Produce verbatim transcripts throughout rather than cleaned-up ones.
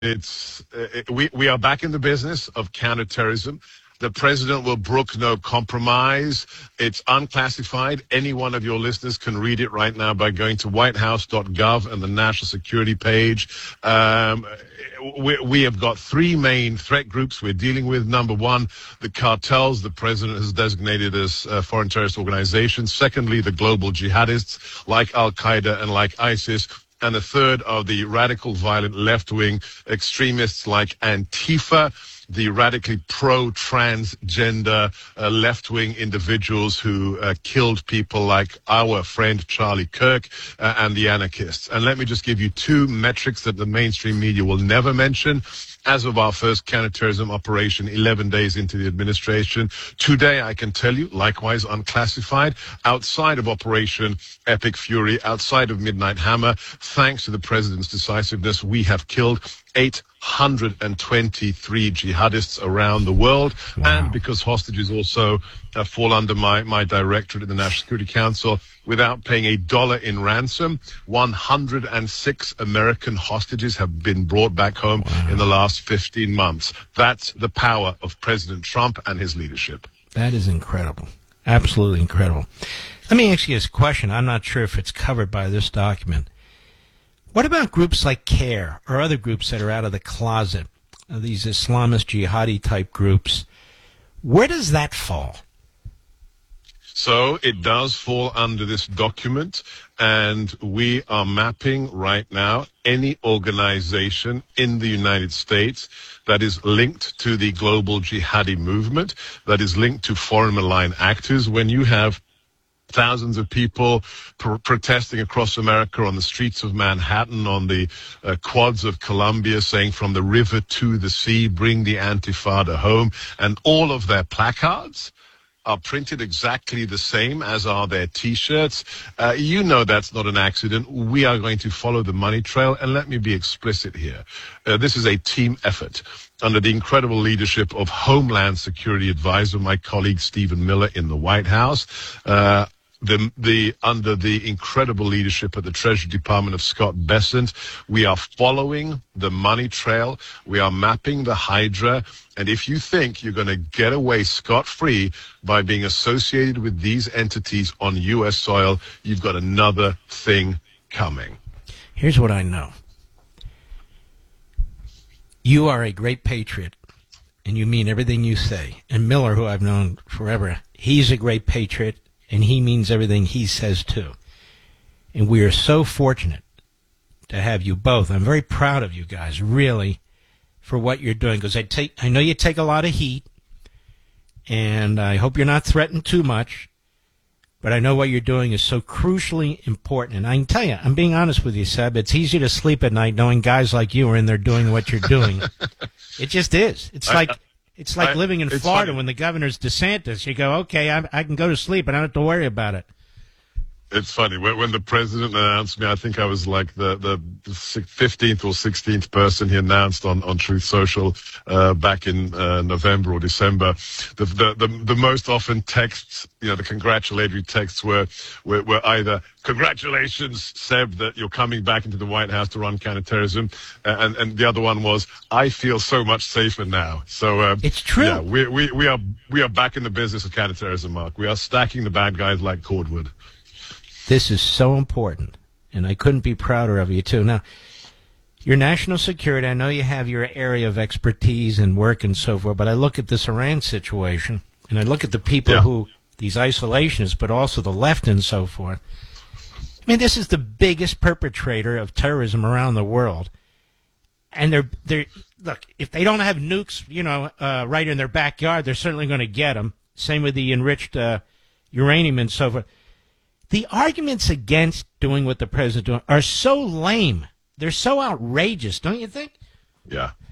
It's uh, it, we we are back in the business of counterterrorism. The president will brook no compromise. It's unclassified. Any one of your listeners can read it right now by going to white house dot gov and the national security page. Um, we, we have got three main threat groups we're dealing with. Number one, the cartels the president has designated as uh, foreign terrorist organizations. Secondly, the global jihadists like Al-Qaeda and like ISIS. And the third are the radical, violent left-wing extremists like Antifa, the radically pro-transgender uh, left-wing individuals who uh, killed people like our friend Charlie Kirk uh, and the anarchists. And let me just give you two metrics that the mainstream media will never mention. As of our first counterterrorism operation, eleven days into the administration, today I can tell you, likewise unclassified, outside of Operation Epic Fury, outside of Midnight Hammer, thanks to the president's decisiveness, we have killed eight hundred twenty-three jihadists around the world. Wow. And because hostages also uh, fall under my, my directorate in the National Security Council, without paying a dollar in ransom, one hundred six American hostages have been brought back home wow. in the last fifteen months. That's the power of President Trump and his leadership. That is incredible. Absolutely incredible. Let me ask you this question. I'm not sure if it's covered by this document. What about groups like CARE or other groups that are out of the closet, uh, these Islamist jihadi type groups? Where does that fall? So it does fall under this document, and we are mapping right now any organization in the United States that is linked to the global jihadi movement, that is linked to foreign malign actors. When you have thousands of people pr- protesting across America on the streets of Manhattan, on the uh, quads of Columbia, saying from the river to the sea, bring the Antifada home, and all of their placards are printed exactly the same as are their T-shirts. Uh, you know that's not an accident. We are going to follow the money trail, and let me be explicit here. Uh, this is a team effort under the incredible leadership of Homeland Security Advisor, my colleague Stephen Miller in the White House, uh, the, the, under the incredible leadership of the Treasury Department of Scott Bessent. We are following the money trail. We are mapping the Hydra. And if you think you're going to get away scot-free by being associated with these entities on U S soil, you've got another thing coming. Here's what I know. You are a great patriot, and you mean everything you say. And Miller, who I've known forever, he's a great patriot, and he means everything he says, too. And we are so fortunate to have you both. I'm very proud of you guys, really, for what you're doing, because I take, I know you take a lot of heat, and I hope you're not threatened too much, but I know what you're doing is so crucially important. And I can tell you, I'm being honest with you, Seb, it's easy to sleep at night knowing guys like you are in there doing what you're doing. It just is. It's I, like I, it's like I, living in Florida funny. when the governor's DeSantis. You go, okay, I, I can go to sleep, and I don't have to worry about it. It's funny. When, when the president announced me, I think I was like the, the fifteenth or sixteenth person he announced on, on Truth Social uh, back in uh, November or December. The, the, the, the most often texts, you know, the congratulatory texts were, were, were either, congratulations, Seb, that you're coming back into the White House to run counterterrorism. Uh, and, and the other one was, I feel so much safer now. So uh, it's true. Yeah, we, we, we, are, we are back in the business of counterterrorism, Mark. We are stacking the bad guys like cordwood. This is so important, and I couldn't be prouder of you, too. Now, your national security, I know you have your area of expertise and work and so forth, but I look at this Iran situation, and I look at the people yeah. who, these isolationists, but also the left and so forth. I mean, this is the biggest perpetrator of terrorism around the world. And they're, they're look, if they don't have nukes, you know, uh, right in their backyard, they're certainly going to get them. Same with the enriched uh, uranium and so forth. The arguments against doing what the president doing are so lame. They're so outrageous, don't you think? Yeah.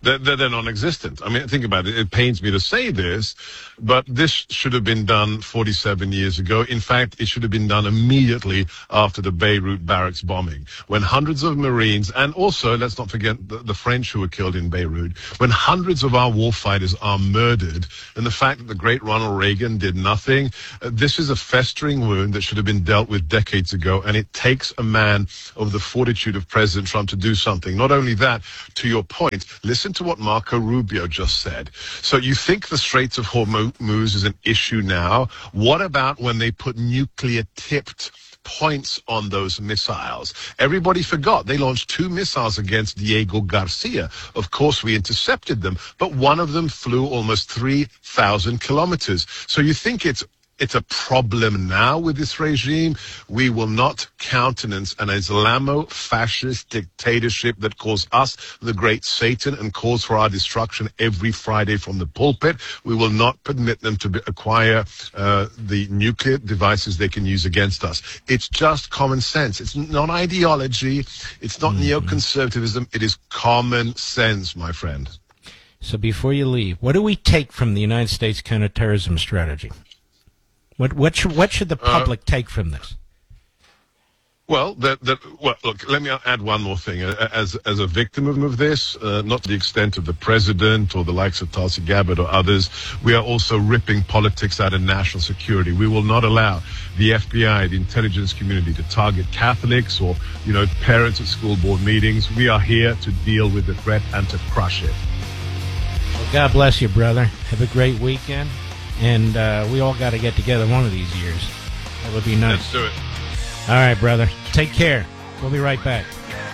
They're, they're, they're non-existent. I mean, think about it. It pains me to say this, but this should have been done forty-seven years ago. In fact, it should have been done immediately after the Beirut barracks bombing, when hundreds of Marines, and also, let's not forget the, the French who were killed in Beirut, when hundreds of our warfighters are murdered, and the fact that the great Ronald Reagan did nothing, uh, this is a festering wound that should have been dealt with decades ago, and it takes a man of the fortitude of President Trump to do something. Not only that, to your point, listen to what Marco Rubio just said. So you think the Straits of Hormuz is an issue now? What about when they put nuclear-tipped points on those missiles? Everybody forgot they launched two missiles against Diego Garcia. Of course, we intercepted them, but one of them flew almost three thousand kilometers. So you think it's It's a problem now with this regime. We will not countenance an Islamo-fascist dictatorship that calls us the great Satan and calls for our destruction every Friday from the pulpit. We will not permit them to be, acquire uh, the nuclear devices they can use against us. It's just common sense. It's not ideology. It's not mm-hmm. neoconservatism. It is common sense, my friend. So before you leave, what do we take from the United States counterterrorism strategy? What what should what should the public uh, take from this? Well, that that well, look. Let me add one more thing. As as a victim of this, uh, not to the extent of the president or the likes of Tulsi Gabbard or others, we are also ripping politics out of national security. We will not allow the F B I, the intelligence community, to target Catholics or you know parents at school board meetings. We are here to deal with the threat and to crush it. Well, God bless you, brother. Have a great weekend. And uh, we all got to get together one of these years. That would be nice. Let's do it. All right, brother. Take care. We'll be right back.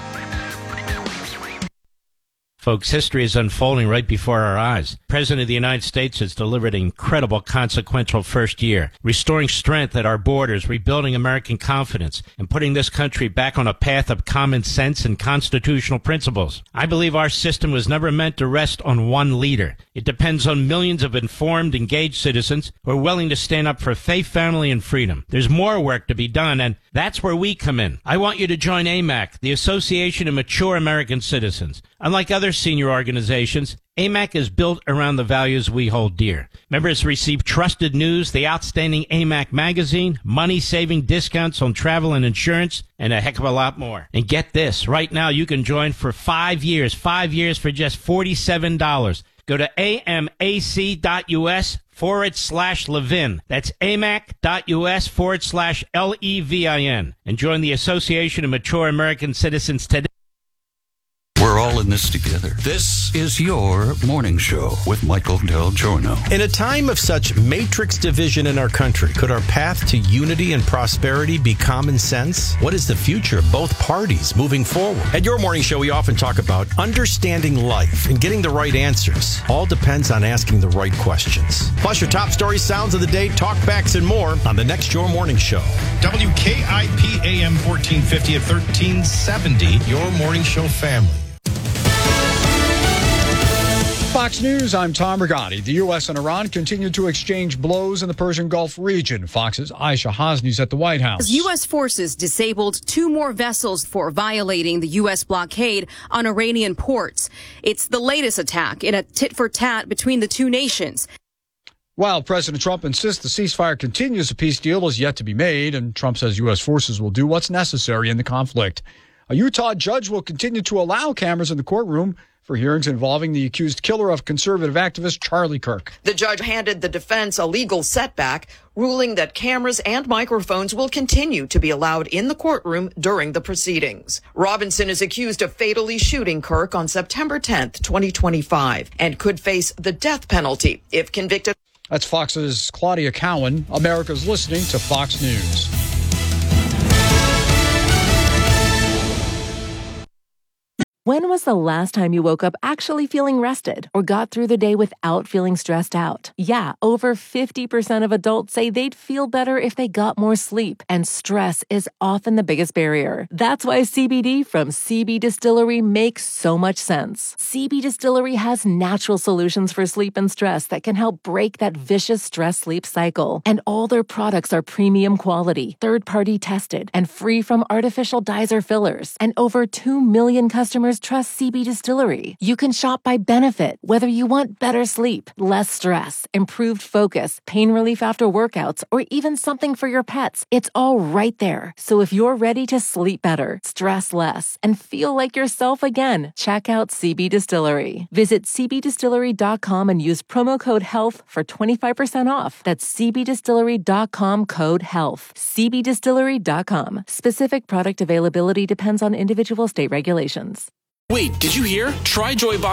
Folks, history is unfolding right before our eyes. The President of the United States has delivered an incredible, consequential first year, restoring strength at our borders, rebuilding American confidence, and putting this country back on a path of common sense and constitutional principles. I believe our system was never meant to rest on one leader. It depends on millions of informed, engaged citizens who are willing to stand up for faith, family, and freedom. There's more work to be done, and that's where we come in. I want you to join A M A C, the Association of Mature American Citizens. Unlike other senior organizations, A M A C is built around the values we hold dear. Members receive trusted news, the outstanding A M A C magazine, money-saving discounts on travel and insurance, and a heck of a lot more. And get this, right now you can join for five years, five years for just forty-seven dollars. Go to amac.us forward slash Levin. That's amac.us forward slash L E V I N. And join the Association of Mature American Citizens today. We're all in this together. This is your morning show with Michael Del Giorno. In a time of such matrix division in our country, could our path to unity and prosperity be common sense? What is the future of both parties moving forward? At your morning show, we often talk about understanding life and getting the right answers. All depends on asking the right questions. Plus your top stories, sounds of the day, talkbacks, and more on the next Your Morning Show. W K I P A M fourteen fifty at thirteen seventy, Your Morning Show family. Fox News, I'm Tom Regani. The U S and Iran continue to exchange blows in the Persian Gulf region. Fox's Aisha Hasni's at the White House. U S forces disabled two more vessels for violating the U S blockade on Iranian ports. It's the latest attack in a tit-for-tat between the two nations. While President Trump insists the ceasefire continues, a peace deal is yet to be made, and Trump says U S forces will do what's necessary in the conflict. A Utah judge will continue to allow cameras in the courtroom for hearings involving the accused killer of conservative activist Charlie Kirk. The judge handed the defense a legal setback, ruling that cameras and microphones will continue to be allowed in the courtroom during the proceedings. Robinson is accused of fatally shooting Kirk on September tenth, twenty twenty-five, and could face the death penalty if convicted. That's Fox's Claudia Cowan. America's listening to Fox News. When was the last time you woke up actually feeling rested or got through the day without feeling stressed out? Yeah, over fifty percent of adults say they'd feel better if they got more sleep, and stress is often the biggest barrier. That's why C B D from C B Distillery makes so much sense. C B Distillery has natural solutions for sleep and stress that can help break that vicious stress-sleep cycle. And all their products are premium quality, third-party tested, and free from artificial dyes or fillers. And over two million customers customers trust C B Distillery. You can shop by benefit, whether you want better sleep, less stress, improved focus, pain relief after workouts, or even something for your pets. It's all right there. So if you're ready to sleep better, stress less, and feel like yourself again, check out C B Distillery. Visit c b distillery dot com and use promo code HEALTH for twenty-five percent off. That's c b distillery dot com code HEALTH. c b distillery dot com. Specific product availability depends on individual state regulations. Wait, did you hear? Try Joy Box